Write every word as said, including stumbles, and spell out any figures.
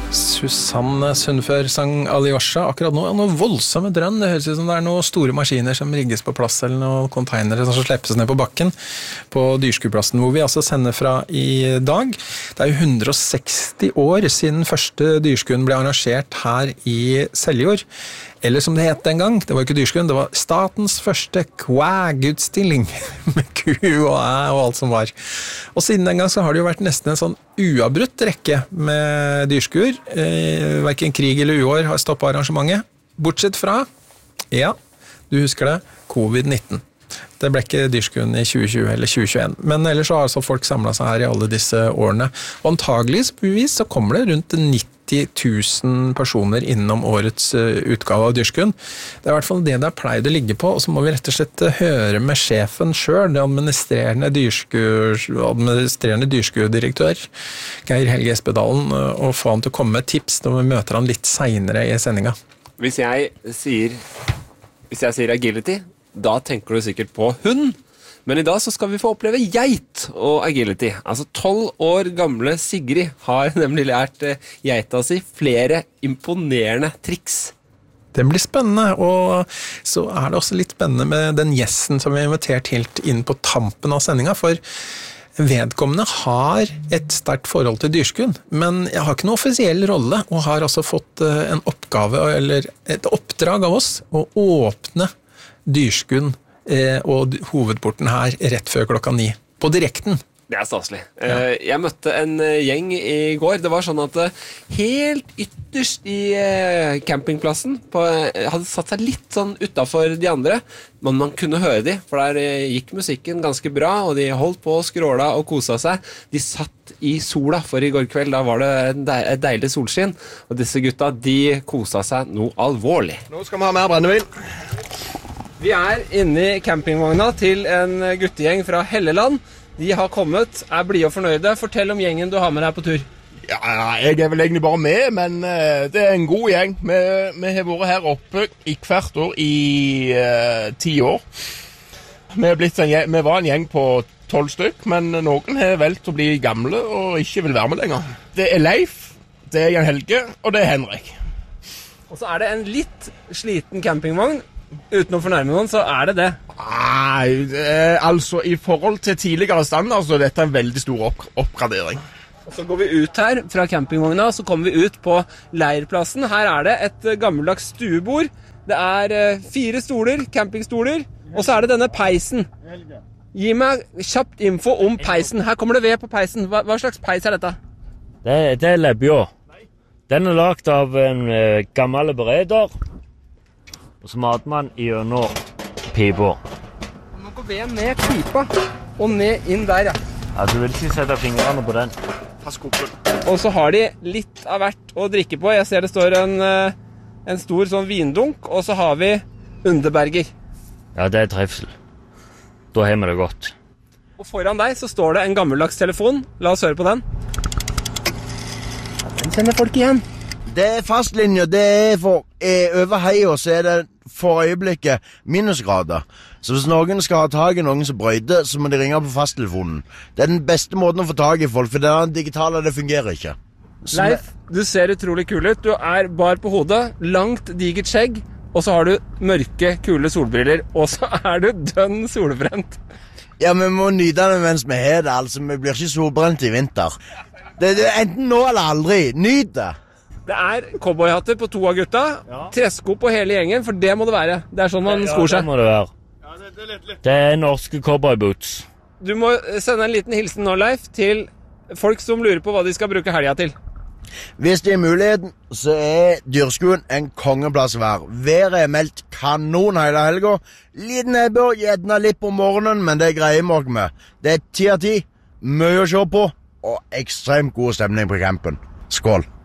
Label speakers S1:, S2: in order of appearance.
S1: Susanne Sundfør sang Alyosha akkurat nå. Noe voldsomme drønn. Det høres ut som det er noen store maskiner som rigges på plass, eller noen containere som slippes ned på bakken på Dyrskueplassen, hvor vi altså sender fra i dag. Det er jo hundre og seksti år siden første Dyrskuen ble arrangert her i Seljord. Eller som det het den gang, det var ikke Dyrskuen, det var statens første kvægutstilling med ku og æ og alt som var. Og siden den gang så har det jo vært nesten en sånn uavbrutt rekke med dyrskuer. Eh, hverken krig eller uår har stoppet arrangementet. Bortsett fra, ja, du husker det, covid nitten. Det ble ikke Dyrskuen i tjue tjue eller tjue tjueen, men ellers så har altså folk samlet seg her i alle disse årene. Og antageligvis så kommer det rundt nitti tusen personer innom årets utgave av Dyrskuen. Det er i hvert fall det det er pleid å ligge på, og så må vi rett og slett høre med sjefen selv, det administrerende dyrskuer, administrerende dyrskuedirektør, Geir Helge Espedalen, og få han til å komme med tips når vi møter han litt senere i sendinga.
S2: Hvis jeg sier, hvis jeg sier agility, da tenker du sikkert på hund. Men i dag så skal vi få oppleve geit og agility. Altså tolv år gamle Sigrid har nemlig lært geita si flere imponerende triks.
S1: Det blir spennende, og så er det også litt spennende med den gjesten som vi har invitert helt inn på tampen av sendinga, for vedkommende har et sterkt forhold til Dyrskuen, men jeg har ikke noen offisiell rolle, og har altså fått en oppgave, eller et oppdrag av oss, å åpne Dyrskuen eh, og hovedporten her rett før klokka ni, på direkten.
S2: Det er staselig.
S1: Ja.
S2: Jeg møtte en gjeng i går. Det var sånn at helt ytterst i campingplassen på, hadde satt seg litt sånn utenfor de andre, men man kunne høre de, for der gikk musikken ganske bra, og de holdt på, skråla og kosa seg. De satt i sola, for i går kveld da var det et deilig solskinn, og disse gutta, de kosa seg noe alvorlig.
S3: Nå skal vi ha mer brennevin.
S2: Vi er inne i campingvogna til en guttegjeng fra Helleland. De har kommet, er blide og fornøyde. Fortell om gjengen du har med deg på tur.
S3: Ja, jeg er vel egentlig bare med, men uh, det er en god gjeng. Vi, vi har vært her oppe i hvert år i uh, ti år. Vi, er blitt en gjeng, vi var en gjeng på tolv stykk, men noen har valgt å bli gamle og ikke vil være med lenger. Det er Leif, det er Jan Helge, og det er Henrik.
S2: Og så er det en litt sliten campingvogn. Uten å fornærme noen, så er det det.
S3: Nei, eh, altså i forhold til tidligere standard, så er dette en veldig stor opp oppgradering.
S2: Og så går vi ut her fra campingvogna, så kommer vi ut på leirplassen. Her er det et gammeldags stuebord. Det er eh, fire stoler, campingstoler, og så er det denne peisen. Gi meg kjapt info om peisen. Her kommer det ved på peisen. Hva, hva slags peis er dette?
S4: Det, det er lebbjå. Den er lagt av en uh, gammel bereder. Og så mater man gjennom pipa.
S2: Nå går veden ned pipa, og ned inn der, ja.
S4: Ja, du vil ikke sette fingrene på den.
S2: Og så har de litt av hvert å drikke på. Jeg ser det står en, en stor sånn vindunk, og så har vi Underberger.
S4: Ja, det er trivsel. Da har vi det godt.
S2: Og foran deg så står det en gammeldags telefon. La oss høre på den. Ja, den kjenner folk igjen.
S5: Det er fastlinje, det er for er over heia, så er det for øyeblikket minusgrader. Så hvis noen skal ha tag i noen som brøyder, så må de ringe på fasttelefonen. Det er den beste måten å få tag i folk, for det er digitale, det fungerer ikke. Så
S2: Leif, du ser utrolig kul ut. Du er bar på hodet, langt digert skjegg, og så har du mørke, kule solbriller, og så er du dønn solbrent.
S5: Ja, vi må nyte det mens vi har det, altså. Vi blir ikke solbrent i vinter. Det, det er enten nå eller aldri. Nyt det!
S2: Det er cowboyhatter på to av gutta, ja. Tresko på hele gjengen, for det må det være. Det er sånn man
S4: ja,
S2: skor seg.
S4: Ja, det må det være. Det er norske cowboyboots.
S2: Du må sende en liten hilsen nå, Leif, til folk som lurer på hva de skal bruke helga til.
S5: Hvis det er muligheten, så er Dyrskuen en kongeplass hver. Været er meldt kanon hele helga. Liten nedbør, gjerne litt på morgenen, men det greier vi også med. Det er ti av ti, mye å se på, og ekstremt god stemning på campen. Skål!